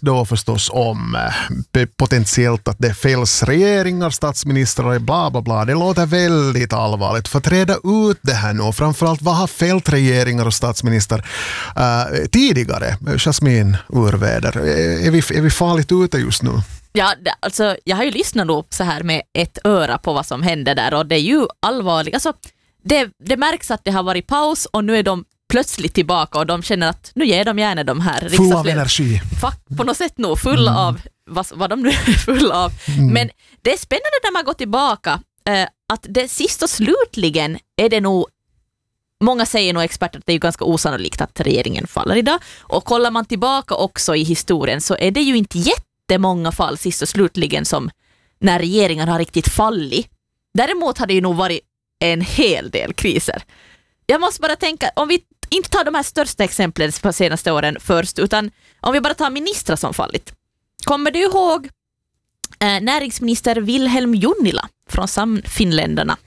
då förstås om potentiellt att det fälls regeringar, statsministrar, bla bla bla. Det låter väldigt allvarligt. För att reda ut det här nu, framförallt vad har fällt regeringar och statsminister tidigare? Jasmin Urväder, är vi farligt ute just nu? Ja, alltså jag har ju lyssnat då så här med ett öra på vad som händer där, och det är ju allvarligt. Alltså, det märks att det har varit paus och nu är de plötsligt tillbaka och de känner att nu ger de gärna de här full av energi. På något sätt nog full av vad de nu är fulla av. Men det är spännande när man går tillbaka att det sist och slutligen är det nog, många säger nog experter att det är ganska osannolikt att regeringen faller idag, och kollar man tillbaka också i historien så är det ju inte jättemånga fall sist och slutligen som när regeringen har riktigt fallit. Däremot har det ju nog varit en hel del kriser. Jag måste bara tänka, om vi inte tar de här största exemplen på senaste åren först, utan om vi bara tar ministrar som fallit. Kommer du ihåg näringsminister Wilhelm Junnila från Samfinländarna?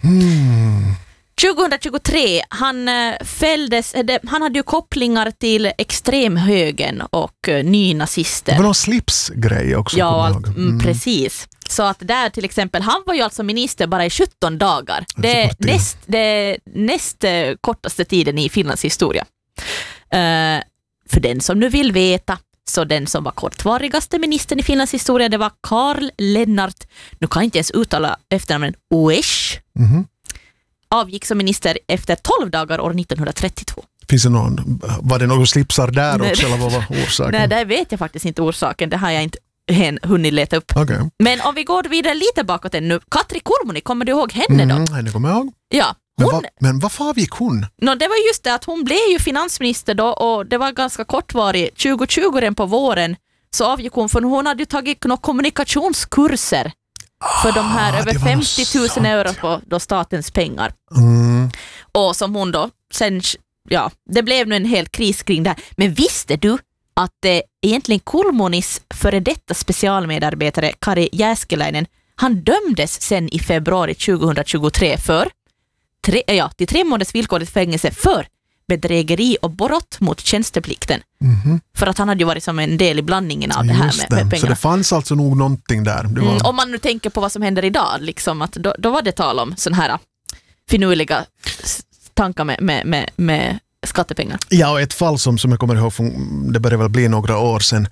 2023, han fälldes, han hade ju kopplingar till extremhögern och nynazister. Det var någon slipsgrej också. Ja, precis. Så att där till exempel, han var ju alltså minister bara i 17 dagar. Det är näst kortaste tiden i Finlands historia. För den som nu vill veta, så den som var kortvarigaste ministern i Finlands historia, det var Karl Lennart, nu kan jag inte ens uttala efternamnet, Oesch. Avgick som minister efter 12 dagar år 1932. Finns det var det någon slipsar där också, eller vad var orsaken? Nej, det vet jag faktiskt inte orsaken. Det har jag inte hunnit leta upp. Okay. Men om vi går vidare lite bakåt ännu. Katri Kurmuni, kommer du ihåg henne då? Henne kommer jag ihåg. Ja. Men varför avgick hon? Det var just det att hon blev ju finansminister då, och det var ganska kortvarigt. 2020 redan på våren så avgick hon, för hon hade ju tagit några kommunikationskurser för de här över 50 000 euro på då statens pengar. Och som hon då sen, ja, det blev nu en hel kris kring det här. Men visste du att egentligen Kulmunis före detta specialmedarbetare Kari Jääskeläinen, han dömdes sen i februari 2023 för till 3 månaders villkorligt fängelse för bedrägeri och brott mot tjänsteplikten. För att han hade ju varit som en del i blandningen av det här med pengar. Så det fanns alltså nog någonting där. Det var... om man nu tänker på vad som händer idag, liksom, att då var det tal om sån här finurliga tankar med skattepengar. Ja, och ett fall som jag kommer ihåg, det började väl bli några år sedan,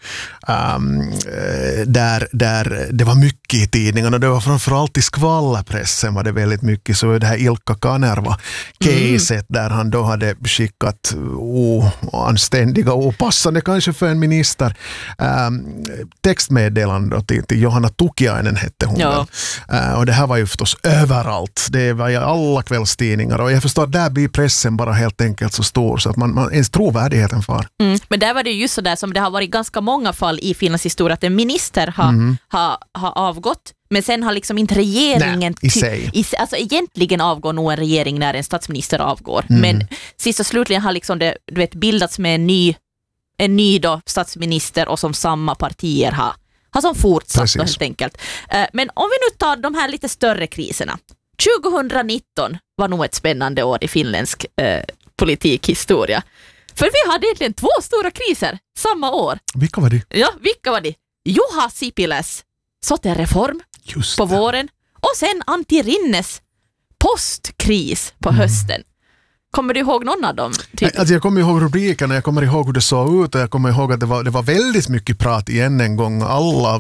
där det var mycket i tidningarna, det var framförallt i skvallerpressen var det väldigt mycket, så det här Ilkka Kanerva-caset där han då hade skickat oanständiga, opassande kanske för en minister, textmeddelande till Johanna Tukiainen hette hon. Ja. Och det här var ju förstås överallt, det var i alla kvällstidningar, och jag förstår att där blir pressen bara helt enkelt så stor så att man ens trovärdigheten för. Men där var det just så där som det har varit ganska många fall i Finlands historia att en minister har avgått, men sen har liksom inte regeringen alltså egentligen avgår nog en regering när en statsminister avgår. Men sist och slutligen har liksom det, du vet, bildats med en ny då statsminister, och som samma partier har som fortsatt då, helt enkelt. Men om vi nu tar de här lite större kriserna. 2019 var nog ett spännande år i finländsk politikhistoria. För vi hade egentligen 2 stora kriser samma år. Vilka var det? Ja, vilka var det? Juha Sipiläs sote-reform på våren, och sen Antti Rinnes postkris på hösten. Kommer du ihåg någon av dem? Alltså jag kommer ihåg rubrikerna, jag kommer ihåg hur det såg ut, och jag kommer ihåg att det var väldigt mycket prat igen en gång. Alla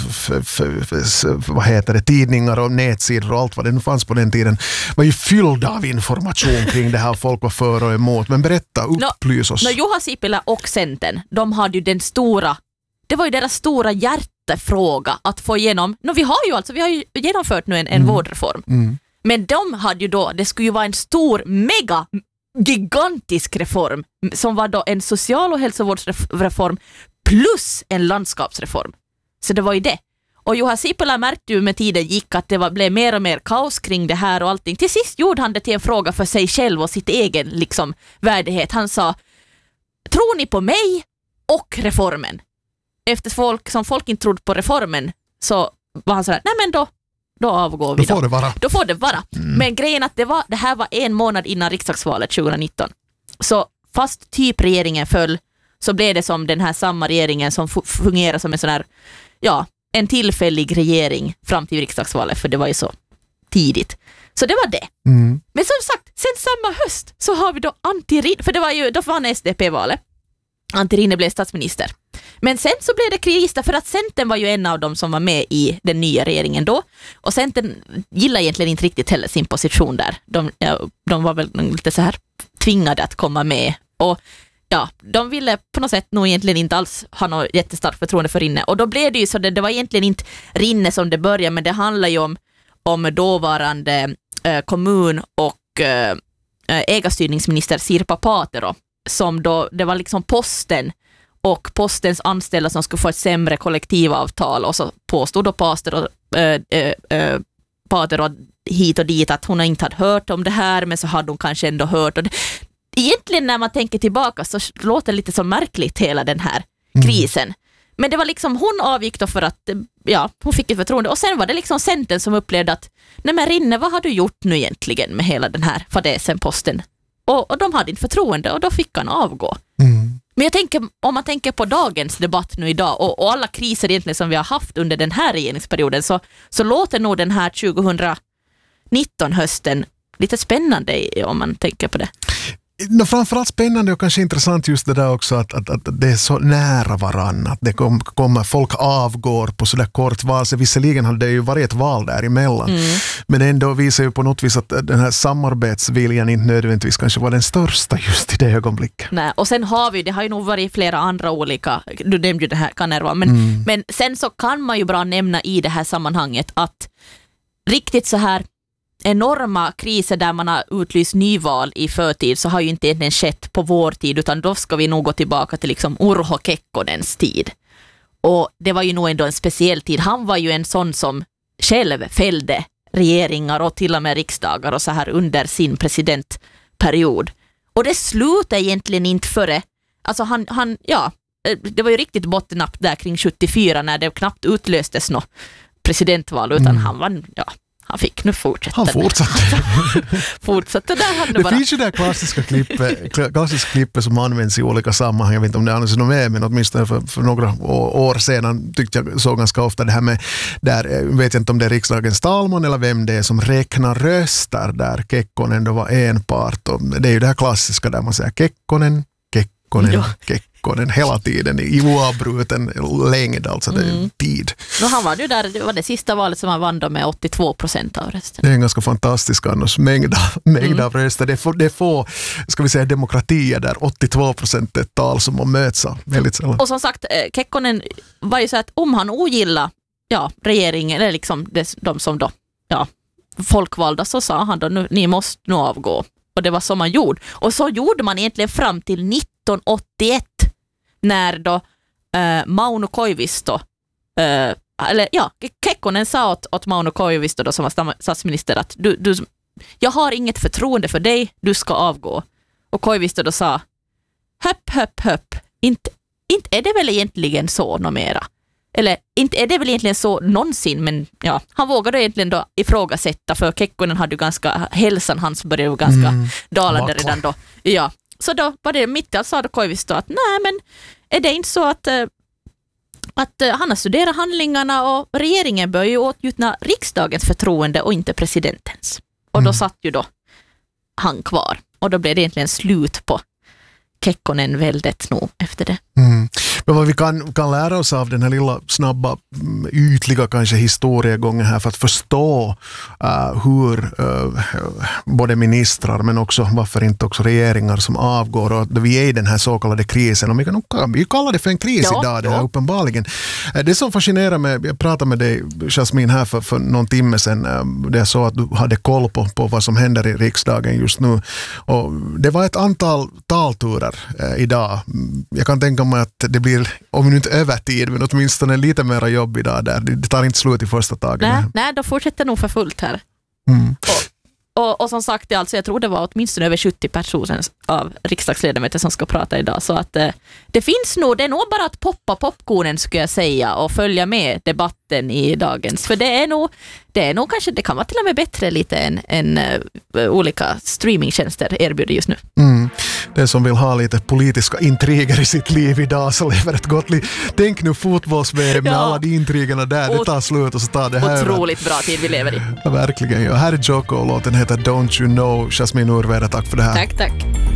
tidningar och nätsidor och allt vad det nu fanns på den tiden var ju fyllda av information kring det här, folk var för och emot. Men berätta, upplys oss. Juha Sipilä och Centern, de hade ju det var ju deras stora hjärtefråga att få igenom. Vi har ju genomfört nu en vårdreform. Men de hade ju då, det skulle ju vara en stor, gigantisk reform som var då en social- och hälsovårdsreform plus en landskapsreform. Så det var ju det. Och Juha Sipilä märkte ju med tiden gick att det blev mer och mer kaos kring det här och allting. Till sist gjorde han det till en fråga för sig själv och sitt egen liksom värdighet. Han sa, tror ni på mig och reformen? Efter folk inte trodde på reformen så var han sådär, nej men då avgår vi. Då får det vara. Men grejen att det här var 1 månad innan riksdagsvalet 2019. Så fast typ regeringen föll så blev det som den här samma regeringen som fungerar som en sån här, ja, en tillfällig regering fram till riksdagsvalet, för det var ju så tidigt. Så det var det. Men som sagt, sen samma höst så har vi då Antti Rinne, för det var ju, då vann SDP-valet. Antti Rinne blev statsminister. Men sen så blev det kris för att Centern var ju en av dem som var med i den nya regeringen då. Och Centern gillar egentligen inte riktigt heller sin position där. De var väl lite så här tvingade att komma med. Och ja, de ville på något sätt nog egentligen inte alls ha något jättestarkt förtroende för Rinne. Och då blev det ju så, det var egentligen inte Rinne som det började, men det handlar ju om dåvarande kommun- och ägarstyrningsminister Sirpa Paatero, som då, det var liksom Posten och Postens anställda som skulle få ett sämre kollektivavtal, och så påstod då Paatero hit och dit att hon inte hade hört om det här, men så hade hon kanske ändå hört. Och egentligen när man tänker tillbaka så låter det lite så märkligt hela den här krisen. Men det var liksom, hon avgick då för att hon fick ett förtroende, och sen var det liksom Centern som upplevde att nej men Rinne, vad har du gjort nu egentligen med hela den här fadäsen Posten? Och de hade inte förtroende, och då fick han avgå. Men jag tänker, om man tänker på dagens debatt nu idag och alla kriser egentligen som vi har haft under den här regeringsperioden, så låter nog den här 2019 hösten lite spännande om man tänker på det. Framförallt spännande och kanske intressant just det där också att det är så nära varann, att det kommer folk avgår på så där kort val. Så visserligen hade det ju varit ett val däremellan, men ändå visar ju på något vis att den här samarbetsviljan inte nödvändigtvis kanske var den största just i det ögonblicket. Nej, och sen det har ju nog varit flera andra olika, du nämnde ju det här Kanerva, men sen så kan man ju bra nämna i det här sammanhanget att riktigt så här enorma kriser där man har utlyst nyval i förtid så har ju inte egentligen skett på vår tid, utan då ska vi nog gå tillbaka till liksom Urho Kekkonens tid. Och det var ju nog ändå en speciell tid. Han var ju en sån som själv fällde regeringar och till och med riksdagar och så här under sin presidentperiod. Och det slutade egentligen inte före, alltså det var ju riktigt bottennapp där kring 74 när det knappt utlöstes något presidentval, utan han fick nu fortsätta. Han fortsatte där. Det finns ju det klassiska klippet som används i olika sammanhang. Jag vet inte om det används något med, men åtminstone för några år sedan tyckte jag så ganska ofta det här med, där vet jag inte om det är riksdagens talman eller vem det är som räknar röster, där Kekkonen då var en part. Och det är ju det här klassiska där man säger Kekkonen hela tiden i oavbruten längd, alltså det är tid. No, han var ju där, det var det sista valet som han vann då med 82% av rösten. Det är en ganska fantastisk annars mängd av röster. Det får, ska vi säga, demokratier där 82% är ett tal som man möts av väldigt sällan. Och som sagt, Kekkonen var ju så att om han ogillar regeringen, eller liksom de som då folkvalda, så sa han då ni måste nu avgå. Och det var så man gjorde. Och så gjorde man egentligen fram till 1981 när då Mauno Koivisto Kekkonen sa åt Mauno Koivisto då, som var statsminister, att jag har inget förtroende för dig, du ska avgå. Och Koivisto då sa höpp, inte är det väl egentligen så något mera. Eller inte är det väl egentligen så någonsin, men han vågade egentligen då ifrågasätta, för Kekkonen hade ju ganska, hälsan hans började ju ganska dalande redan då. Ja, så då var det mitt i allt, sa då Koivisto att nej, men är det inte så att han har studerat handlingarna och regeringen bör ju åtnjuta riksdagens förtroende och inte presidentens. Och då satt ju då han kvar, och då blev det egentligen slut på Kekkonen väldigt nog efter det. Men vad vi kan lära oss av den här lilla snabba, ytliga kanske historiegången här för att förstå hur både ministrar men också, varför inte också regeringar som avgår, och vi är i den här så kallade krisen, och vi kallar det för en kris idag, det här uppenbarligen. Det som fascinerar mig, jag pratade med dig Jasmin här för någon timme sedan, det är så att du hade koll på vad som händer i riksdagen just nu, och det var ett antal talturer idag. Jag kan tänka mig att det blir, om inte övertid, men åtminstone lite mer jobb idag där. Det tar inte slut i första tagen. Nej, då fortsätter nog för fullt här. Och som sagt, alltså, jag tror det var åtminstone över 70 personer av riksdagsledamöter som ska prata idag. Så att det finns nog, det är nog bara att poppa popcornen skulle jag säga och följa med debatten i dagens. För det är nog kanske, det kan vara till och med bättre lite än olika streamingtjänster erbjuder just nu. Det som vill ha lite politiska intriger i sitt liv idag så lever ett gott liv. Tänk nu fotbolls-VM med alla de intrigerna där, det tar slut och så tar det här. Otroligt bra tid vi lever i. Ja, verkligen. Ja, här är Joko och låten heter Don't You Know. Jasmine Urveda, tack för det här. Tack.